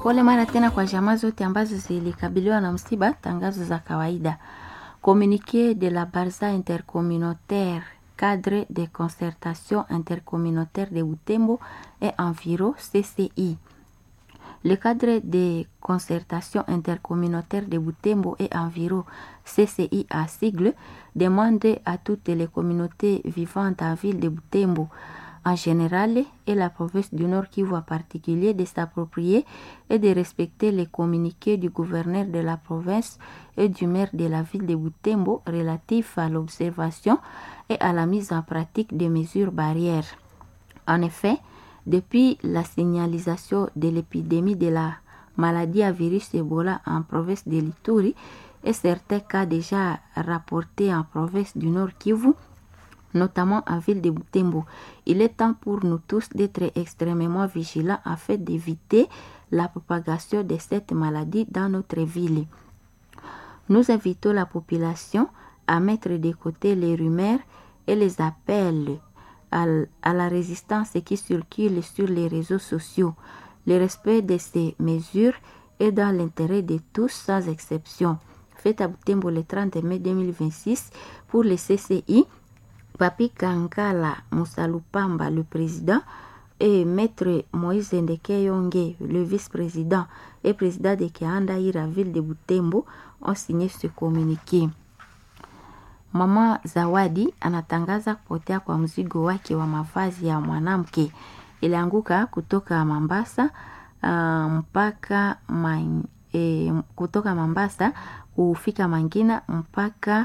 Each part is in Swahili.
Pole mara tena kwa jamaa zote ambazo zilikabiliwa na msiba. Tangazo za kawaida. Communiqué de la Barza intercommunautaire, cadre de concertation intercommunautaire de Butembo et environ CCI. Le cadre de concertation intercommunautaire de Butembo et environ CCI à sigle demande à toutes les communautés vivantes en ville de Butembo en général et la province du Nord Kivu en particulier de s'approprier et de respecter les communiqués du gouverneur de la province et du maire de la ville de Butembo relatifs à l'observation et à la mise en pratique des mesures barrières. En effet, depuis la signalisation de l'épidémie de la maladie à virus Ebola en province de l'Ituri et certains cas déjà rapportés en province du Nord Kivu, notamment en ville de Butembo, il est temps pour nous tous d'être extrêmement vigilants afin d'éviter la propagation de cette maladie dans notre ville. Nous invitons la population à mettre de côté les rumeurs et les appels à la résistance qui circulent sur les réseaux sociaux. Le respect de ces mesures est dans l'intérêt de tous sans exception. Fête à Butembo le 30 mai 2026 pour les CCI. Papi Kankala Moussalupamba, le président, et Maître Moïse Ndekeyonge, le vice-président et président de Kianda Ira ville de Butembo, ont signé ce communiqué. Mama Zawadi anatangaza kupotea kwa mzigo wake wa mavazi ya mwanamke. Ilianguka kutoka Mombasa kutoka Mombasa kufika Mangina mpaka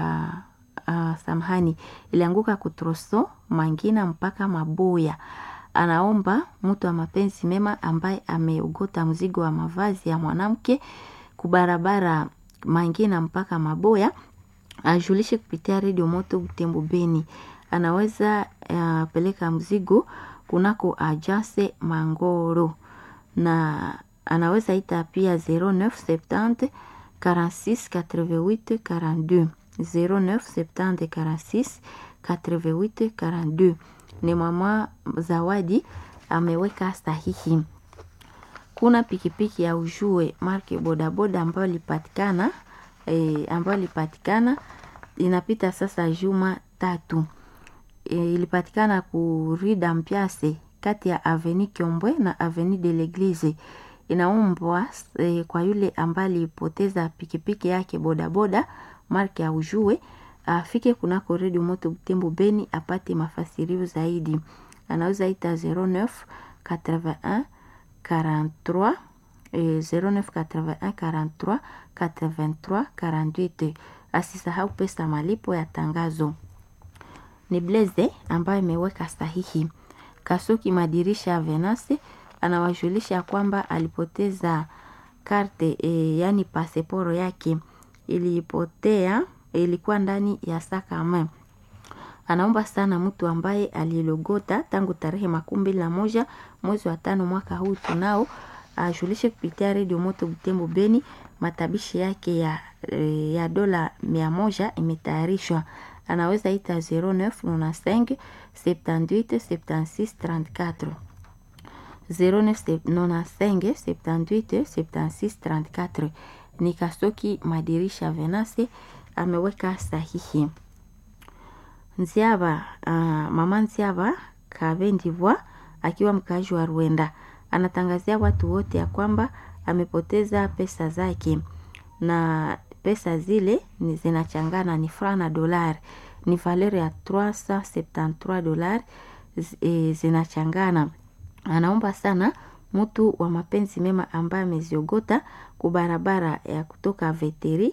ilianguka kutroso Mangina mpaka Maboya. Anaomba mtu wa mapenzi mema ambaye ameogota mzigo wa mavazi ya mwanamke kubarabara Mangina mpaka Maboya ajulishe kupitia Radio Moto Butembo Beni. Anaweza peleka mzigo kunako Ajase Mangoro na anaweza ita pia 0970 46 88 42 0970 46 88 42. Ni mama Zawadi ameweka sahihi. Kuna pikipiki ya Ujue marke bodaboda ambayo ilipatikana inapita sasa juma 3. Ilipatikana ku Rue d'Ampiase kati ya Avenue Kiombwe na Avenue de l'Eglise. Inaombwa kwa yule ambaye alipoteza pikipiki yake bodaboda marke ya Ujue afike kunako Radio Moto Butembo Beni apate mafasirio zaidi. Anaweza ita 09 81 43 09 81 43 83 48. Asisahau pesa malipo ya tangazo. Ni Blaze ambaye ameweka sahihi. Kasuki Madirisha Venase anawajulisha kwamba alipoteza karte yani pasiporo yake ilipotea, ilikuwa ndani ya sakame. Anaomba sana mtu ambaye alilogota tangu tarehe 21 mwezi wa 5 mwaka huu tunao ajulishe kupitia Radio Moto Butembo Beni. Matabishi yake ya dola 100 imetayarishwa. Anaweza ita 0995 78 76 34 0995 78 76 34. Ni Kasoki Madirisha Venase ameweka sahihi. Nziaba mama Nziaba Kabendivwa akiwa mkazi wa Rwanda anatangazia watu wote ya kwamba amepoteza pesa zake, na pesa zile zinachangana ni francs na dolari, ni valeur ya $373 zinachangana. Anaomba sana mtu wa mapenzi mema ambaye ameziogota kubarabara ya kutoka Veteri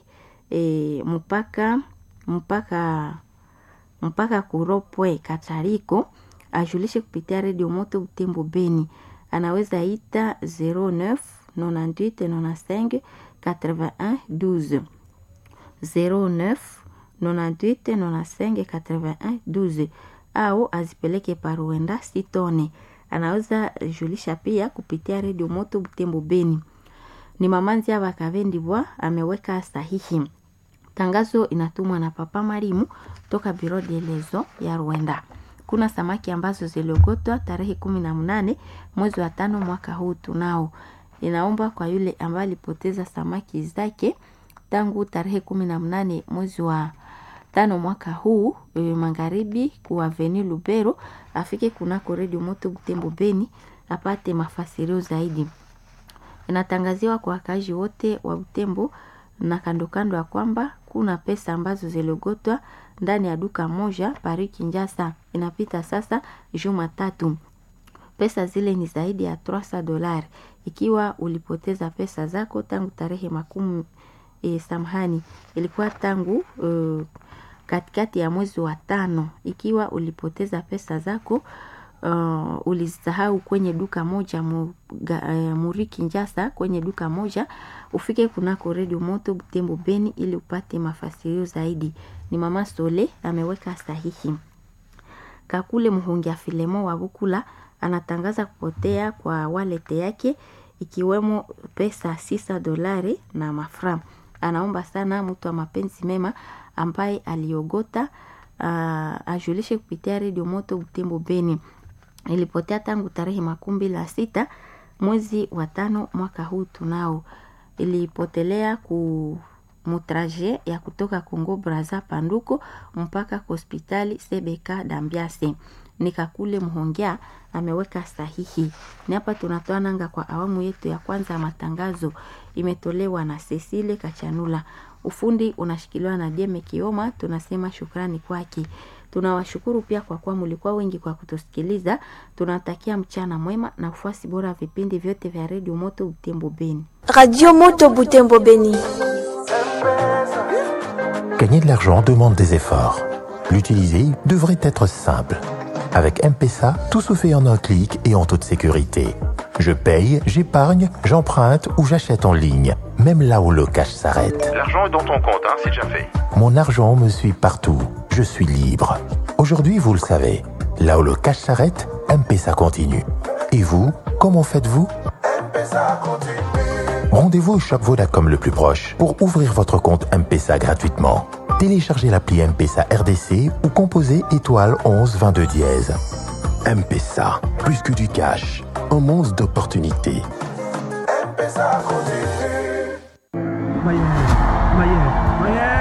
mpaka Kuropwe Katariko ajulishe kupitia Radio Moto Butembo Beni. Anaweza ita 09 98 95 81 12 09 98 95 81 12 au azipeleke Paruenda Sitone. Anaweza julisha pia kupitia Radio Moto Butembo Beni. Ni mamanzi ya Bakavendibwa ameweka sahihi. Tangazo inatumwa na Papa Marimu toka Bureau de Lezo ya Rwanda. Kuna samaki ambazo ziliogotwa tarehe 18 mwezi wa 5 mwaka huu tunao. inaomba kwa yule ambaye alipoteza samaki zake tangu tarehe 18 mwezi wa 5 mwaka huu magharibi kwa Avenue Lubero afike kunako Radio Moto Butembo Beni apate mafasirio zaidi. Inatangaziwa kwa wakazi wote wa Butembo na kando kando ya kwamba kuna pesa ambazo zilogotwa ndani ya duka moja Paris Kinshasa. Inapita sasa Jumatatu. Pesa zile ni zaidi ya $300. Ikiwa ulipoteza pesa zako tangu tarehe samahani, ilikuwa tangu katikati ya mwezi wa 5. Ikiwa ulipoteza pesa zako ulisahau kwenye duka moja Muri Kinshasa, kwenye duka moja ufike kunako Radio Moto Butembo Beni ili upate mafasirio zaidi. Ni Mama Sole ameweka sahihi. Kakule Muhungia Filemo wa Bukula anatangaza kupotea kwa wallet yake ikiwemo pesa $6 na mafra. Anaomba sana mtu wa mapenzi mema ambaye aliogota ajulishe kupitia Radio Moto Butembo Beni. Ilipotea tangu tarehe 26 mwezi wa 5 mwaka huu tunao. Ilipotelea ku mutraje ya kutoka Kongo Braza Panduko mpaka hospitali CBK Dambiase. Nikakule Muhongia ameweka sahihi. Ni hapa tunatoa nanga kwa awamu yetu ya kwanza ya matangazo. Imetolewa na Cecile Kachanula. Ufundi unashikiliwa na Dieme Kioma. Tunasema shukrani kwake. Tunawashukuru pia kwa kuwa mlikuwa wengi kwa kutusikiliza. Tunatakia mchana mwema na ufuasi bora vipindi vyote vya Radio Moto Butembo Beni. Radio Moto Butembo Beni. Gagner de l'argent demande des efforts. L'utiliser devrait être simple. Avec M-Pesa, tout se fait en un clic et en toute sécurité. Je paye, j'épargne, j'emprunte ou j'achète en ligne, même là où le cash s'arrête. L'argent est dans ton compte, c'est déjà fait. Mon argent me suit partout. Je suis libre. Aujourd'hui, vous le savez, là où le cash s'arrête, M-Pesa continue. Et vous, comment faites-vous? M-Pesa continue. Rendez-vous au shop Vodacom le plus proche pour ouvrir votre compte M-Pesa gratuitement. Téléchargez l'appli M-Pesa RDC ou composez étoile 11 22 dièse. M-Pesa, plus que du cash, un monde d'opportunités. M-Pesa continue.